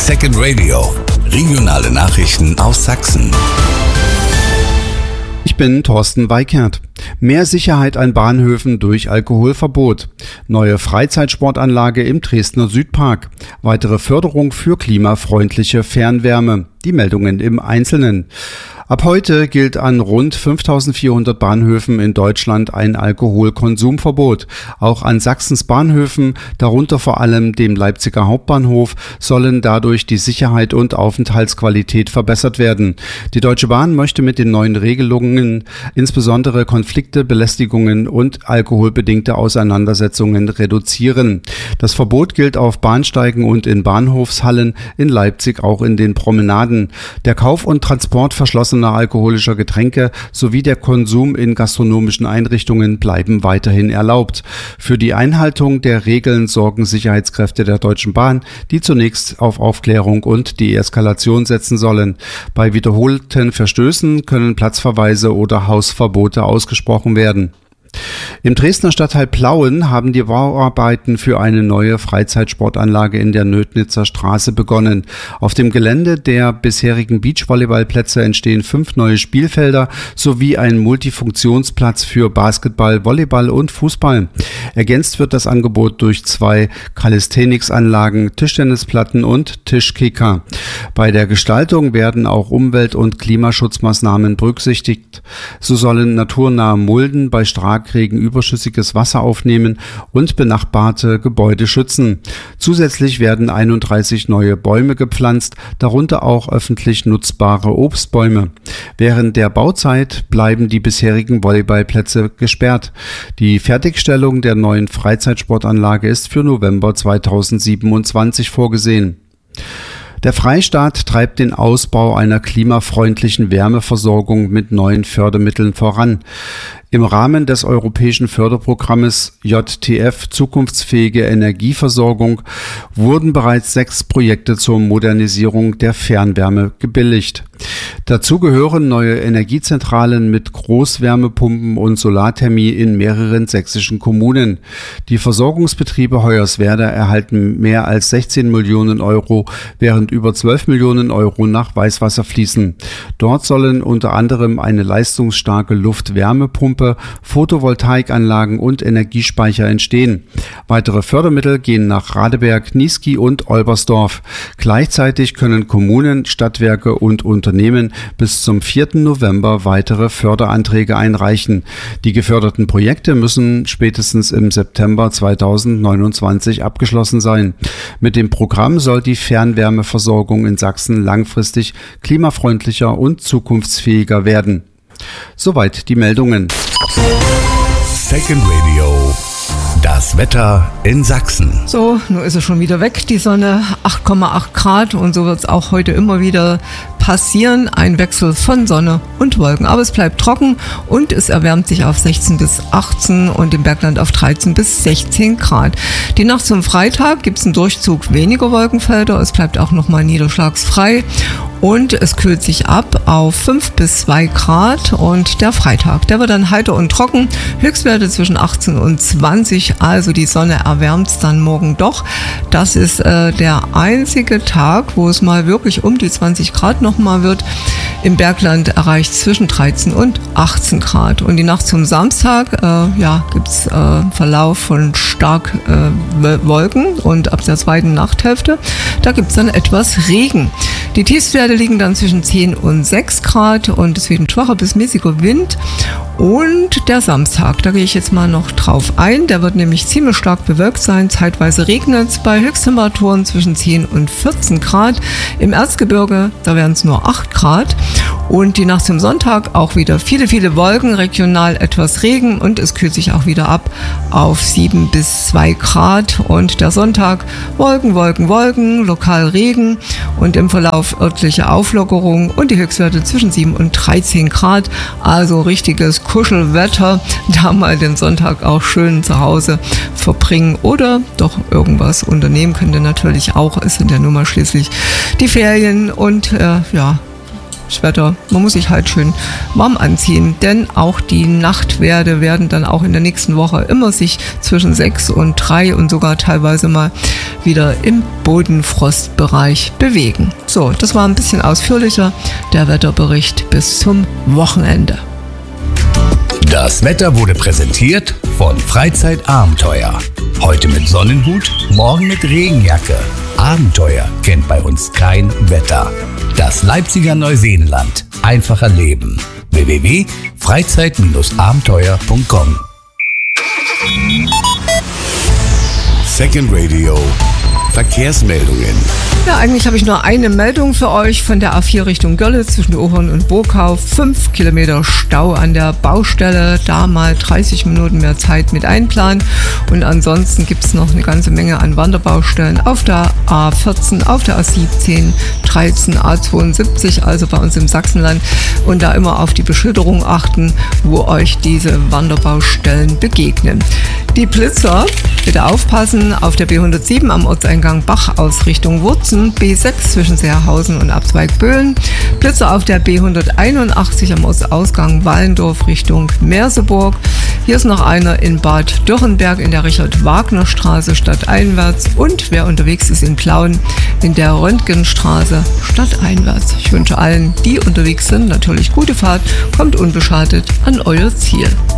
Second Radio. Regionale Nachrichten aus Sachsen. Ich bin Thorsten Weikert. Mehr Sicherheit an Bahnhöfen durch Alkoholverbot. Neue Freizeitsportanlage im Dresdner Südpark. Weitere Förderung für klimafreundliche Fernwärme. Die Meldungen im Einzelnen. Ab heute gilt an rund 5.400 Bahnhöfen in Deutschland ein Alkoholkonsumverbot. Auch an Sachsens Bahnhöfen, darunter vor allem dem Leipziger Hauptbahnhof, sollen dadurch die Sicherheit und Aufenthaltsqualität verbessert werden. Die Deutsche Bahn möchte mit den neuen Regelungen insbesondere Konflikte, Belästigungen und alkoholbedingte Auseinandersetzungen reduzieren. Das Verbot gilt auf Bahnsteigen und in Bahnhofshallen, in Leipzig auch in den Promenaden. Der Kauf und Transport verschlossener alkoholischer Getränke sowie der Konsum in gastronomischen Einrichtungen bleiben weiterhin erlaubt. Für die Einhaltung der Regeln sorgen Sicherheitskräfte der Deutschen Bahn, die zunächst auf Aufklärung und Deeskalation setzen sollen. Bei wiederholten Verstößen können Platzverweise oder Hausverbote ausgesprochen werden. Im Dresdner Stadtteil Plauen haben die Bauarbeiten für eine neue Freizeitsportanlage in der Nödnitzer Straße begonnen. Auf dem Gelände der bisherigen Beachvolleyballplätze entstehen 5 neue Spielfelder sowie ein Multifunktionsplatz für Basketball, Volleyball und Fußball. Ergänzt wird das Angebot durch 2 Calisthenics-Anlagen, Tischtennisplatten und Tischkicker. Bei der Gestaltung werden auch Umwelt- und Klimaschutzmaßnahmen berücksichtigt. So sollen naturnahe Mulden bei Starkregen überschüssiges Wasser aufnehmen und benachbarte Gebäude schützen. Zusätzlich werden 31 neue Bäume gepflanzt, darunter auch öffentlich nutzbare Obstbäume. Während der Bauzeit bleiben die bisherigen Volleyballplätze gesperrt. Die Fertigstellung der neuen Freizeitsportanlage ist für November 2027 vorgesehen. Der Freistaat treibt den Ausbau einer klimafreundlichen Wärmeversorgung mit neuen Fördermitteln voran. Im Rahmen des europäischen Förderprogrammes JTF Zukunftsfähige Energieversorgung wurden bereits 6 Projekte zur Modernisierung der Fernwärme gebilligt. Dazu gehören neue Energiezentralen mit Großwärmepumpen und Solarthermie in mehreren sächsischen Kommunen. Die Versorgungsbetriebe Hoyerswerda erhalten mehr als 16 Millionen Euro, während über 12 Millionen Euro nach Weißwasser fließen. Dort sollen unter anderem eine leistungsstarke Luft-Wärmepumpe, Photovoltaikanlagen und Energiespeicher entstehen. Weitere Fördermittel gehen nach Radeberg, Niesky und Olbersdorf. Gleichzeitig können Kommunen, Stadtwerke und Unternehmen bis zum 4. November weitere Förderanträge einreichen. Die geförderten Projekte müssen spätestens im September 2029 abgeschlossen sein. Mit dem Programm soll die Fernwärmeversorgung in Sachsen langfristig klimafreundlicher und zukunftsfähiger werden. Soweit die Meldungen. Second Radio. Das Wetter in Sachsen. So, nun ist es schon wieder weg, die Sonne, 8,8 Grad und so wird es auch heute immer wieder passieren. Ein Wechsel von Sonne und Wolken, aber es bleibt trocken und es erwärmt sich auf 16 bis 18 und im Bergland auf 13 bis 16 Grad. Die Nacht zum Freitag gibt es einen Durchzug weniger Wolkenfelder, es bleibt auch nochmal niederschlagsfrei und es kühlt sich ab auf 5 bis 2 Grad und der Freitag, der wird dann heiter und trocken, Höchstwerte zwischen 18 und 20, also die Sonne erwärmt es dann morgen doch. Das ist der einzige Tag, wo es mal wirklich um die 20 Grad nochmal wird. Im Bergland erreicht zwischen 13 und 18 Grad. Und die Nacht zum Samstag gibt es Verlauf von stark Wolken und ab der zweiten Nachthälfte, da gibt es dann etwas Regen. Die Tiefstwerte liegen dann zwischen 10 und 6 Grad und es weht ein schwacher bis mäßiger Wind. Und der Samstag, da gehe ich jetzt mal noch drauf ein, der wird nämlich ziemlich stark bewölkt sein. Zeitweise regnet es bei Höchsttemperaturen zwischen 10 und 14 Grad. Im Erzgebirge, da werden es nur 8 Grad. Und die Nacht zum Sonntag auch wieder viele Wolken, regional etwas Regen und es kühlt sich auch wieder ab auf 7 bis 2 Grad. Und der Sonntag Wolken, lokal Regen und im Verlauf örtliche Auflockerung und die Höchstwerte zwischen 7 und 13 Grad. Also richtiges Kuschelwetter, da mal den Sonntag auch schön zu Hause verbringen oder doch irgendwas unternehmen könnt ihr natürlich auch. Es sind ja nun mal schließlich die Ferien und das Wetter, man muss sich halt schön warm anziehen, denn auch die Nachtwerte werden dann auch in der nächsten Woche immer sich zwischen 6 und 3 und sogar teilweise mal wieder im Bodenfrostbereich bewegen. So, das war ein bisschen ausführlicher, der Wetterbericht bis zum Wochenende. Das Wetter wurde präsentiert von Freizeitabenteuer. Heute mit Sonnenhut, morgen mit Regenjacke. Abenteuer kennt bei uns kein Wetter. Das Leipziger Neuseenland. Einfacher Leben. www.freizeit-abenteuer.com. Second Radio. Verkehrsmeldungen. Ja, eigentlich habe ich nur eine Meldung für euch von der A4 Richtung Görlitz zwischen Ohorn und Burgau. 5 Kilometer Stau an der Baustelle, da mal 30 Minuten mehr Zeit mit einplanen. Und ansonsten gibt es noch eine ganze Menge an Wanderbaustellen auf der A14, auf der A17, 13, A72, also bei uns im Sachsenland. Und da immer auf die Beschilderung achten, wo euch diese Wanderbaustellen begegnen. Die Blitzer, bitte aufpassen, auf der B107 am Ortseingang Bach aus Richtung Wurzen, B6 zwischen Seerhausen und Abzweig Böhlen, Blitzer auf der B181 am Ortsausgang Wallendorf Richtung Merseburg. Hier ist noch einer in Bad Dürrenberg in der Richard-Wagner-Straße stadteinwärts und wer unterwegs ist in Plauen in der Röntgenstraße stadteinwärts. Ich wünsche allen, die unterwegs sind, natürlich gute Fahrt, kommt unbeschadet an euer Ziel.